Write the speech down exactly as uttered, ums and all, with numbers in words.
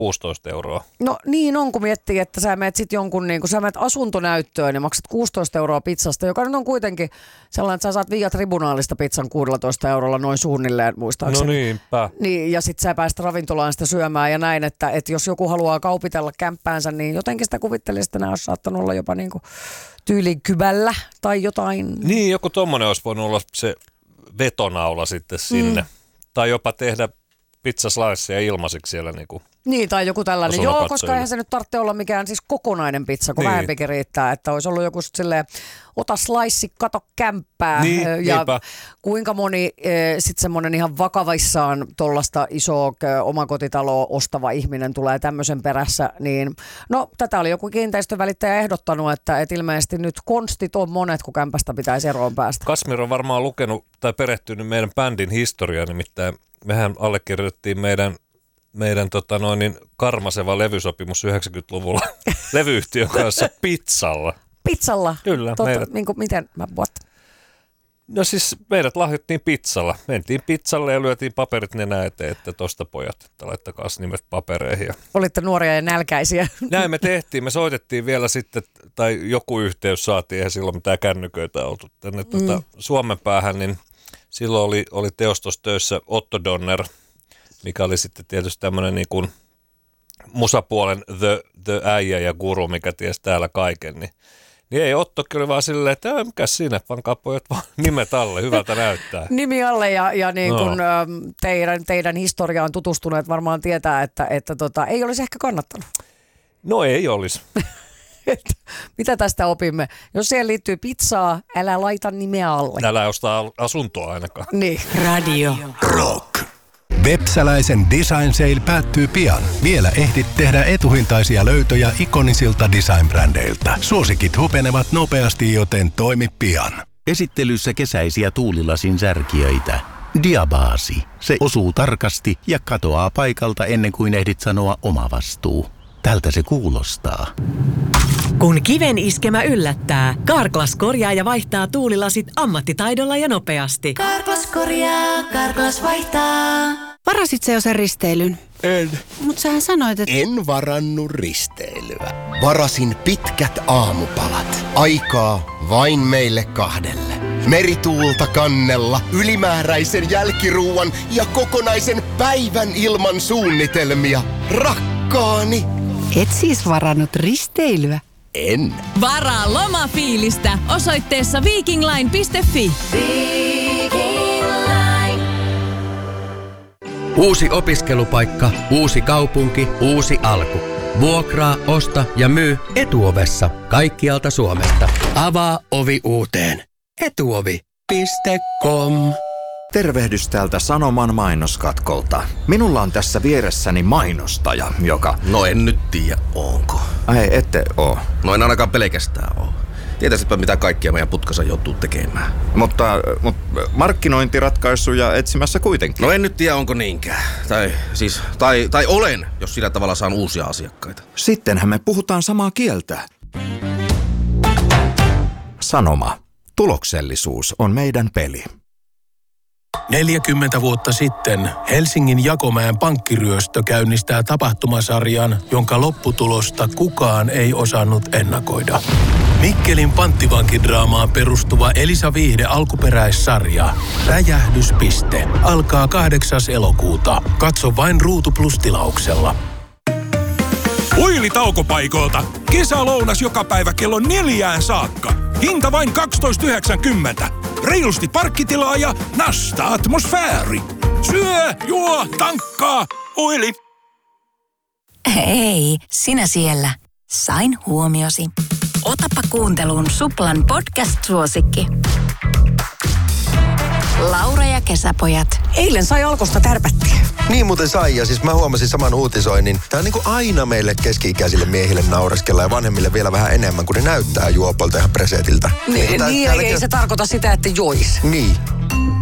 kuusitoista euroa. No niin on, kun miettii, että sä menet sit jonkun, niin kun sä menet asuntonäyttöön ja maksat kuusitoista euroa pizzasta, joka nyt on kuitenkin sellainen, että sä saat Via Tribunaalista pizzan kuusitoista eurolla noin suunnilleen, muistaakseni. No niinpä. Niin, ja sit sä pääst ravintolaan sitä syömään ja näin, että, että jos joku haluaa kaupitella kämppäänsä, niin jotenkin sitä kuvittelisi, että nämä olisi saattanut olla jopa niin kuin tyylin kybällä tai jotain. Niin, joku tommonen olisi voinut olla se vetonaula sitten sinne. Mm. Tai jopa tehdä pizzasliceja ilmaiseksi siellä niinku. Niin, tai joku tällainen. Joo, koska eihän se nyt tarvitse olla mikään siis kokonainen pizza, kun niin. vähempikin riittää. Että olisi ollut joku silleen, ota slice, kato kämppää. Niin, ja niinpä. Kuinka moni e, sitten semmoinen ihan vakavissaan tuollaista isoa omakotitaloa ostava ihminen tulee tämmöisen perässä. Niin, no, tätä oli joku kiinteistövälittäjä ehdottanut, että et ilmeisesti nyt konstit on monet, kun kämpästä pitäisi eroon päästä. Kasmir on varmaan lukenut tai perehtynyt meidän bändin historiaa, nimittäin mehän allekirjoitettiin meidän meidän tota noin, niin karmaseva levysopimus yhdeksänkymmentäluvulla levyyhtiön kanssa pizzalla. Pizzalla? Kyllä. Totta, meidät, niin kuin, miten? Mä what? No siis meidät lahjoittiin pizzalla. Mentiin pizzalle ja lyötiin paperit nenään eteen, että tosta pojat, että laittakaa nimet papereihin. Olitte nuoria ja nälkäisiä. Näin me tehtiin. Me soitettiin vielä sitten, tai joku yhteys saatiin, eihän silloin mitään kännyköitä oltu tänne mm. tuota, Suomen päähän, niin silloin oli, oli teostostöissä Otto Donner, mikä oli sitten tietysti tämmöinen niin kuin musapuolen the, the äijä ja guru, mikä tiesi täällä kaiken, niin, niin ei Ottokin oli vaan silleen, että mikä siinä, pankaa pojat vaan nimet alle, hyvältä näyttää. Nimi alle ja, ja niin kuin no. teidän, teidän historiaan tutustuneet varmaan tietää, että, että tota, ei olisi ehkä kannattanut. No ei olisi. Mitä tästä opimme? Jos siihen liittyy pizzaa, älä laita nimeä alle. Älä ostaa asuntoa ainakaan. Niin. Radio Rock. Vepsäläisen Design Sale päättyy pian. Vielä ehdit tehdä etuhintaisia löytöjä ikonisilta design-brändeiltä. Suosikit hupenevat nopeasti, joten toimi pian. Esittelyssä kesäisiä tuulilasin särkijöitä. Diabaasi. Se osuu tarkasti ja katoaa paikalta ennen kuin ehdit sanoa oma vastuu. Tältä se kuulostaa. Kun kiven iskemä yllättää, Carglass korjaa ja vaihtaa tuulilasit ammattitaidolla ja nopeasti. Carglass korjaa, Carglass vaihtaa. Varasit sä jo sen risteilyn? En. Mut sähän sanoit, että... En varannut risteilyä. Varasin pitkät aamupalat. Aikaa vain meille kahdelle. Merituulta kannella, ylimääräisen jälkiruuan ja kokonaisen päivän ilman suunnitelmia. Rakkaani! Et siis varannut risteilyä? En. Varaa lomafiilistä osoitteessa vikingline piste fi. Viking Line. Uusi opiskelupaikka, uusi kaupunki, uusi alku. Vuokraa, osta ja myy Etuovessa kaikkialta Suomesta. Avaa ovi uuteen. Etuovi piste com. Tervehdys täältä Sanoman mainoskatkolta. Minulla on tässä vieressäni mainostaja, joka... No en nyt tiedä, onko. Ai, ette oo. No en ainakaan pelkästään oo. Tietäisitpä mitä kaikkia meidän putkassa joutuu tekemään. Mutta, mutta markkinointiratkaisuja etsimässä kuitenkin. No en nyt tiedä, onko niinkään. Tai siis, tai, tai olen, jos sillä tavalla saan uusia asiakkaita. Sittenhän me puhutaan samaa kieltä. Sanoma. Tuloksellisuus on meidän peli. neljäkymmentä vuotta sitten Helsingin Jakomäen pankkiryöstö käynnistää tapahtumasarjan, jonka lopputulosta kukaan ei osannut ennakoida. Mikkelin panttivankidraamaan perustuva Elisa Viihde alkuperäissarja Räjähdyspiste alkaa kahdeksas elokuuta. Katso vain Ruutu Plus -tilauksella. Oilitaukopaikoilta. Kesälounas joka päivä kello neljään saakka. Hinta vain kaksitoista yhdeksänkymmentä. Reilusti parkkitilaa ja nasta atmosfääri. Syö, juo, tankkaa, oili. Hei, sinä siellä. Sain huomiosi. Otapa kuunteluun Suplan podcast-suosikki. Laura ja kesäpojat. Eilen sai Alkosta tärpättiä. Niin muuten sai, ja siis mä huomasin saman uutisoinnin. Tää on niin kuin aina meille keski-ikäisille miehille naureskella ja vanhemmille vielä vähän enemmän, kun ne näyttää juopolta ihan presetiltä. Niin, niin, niin ei, ei se tarkoita sitä, että jois. Niin.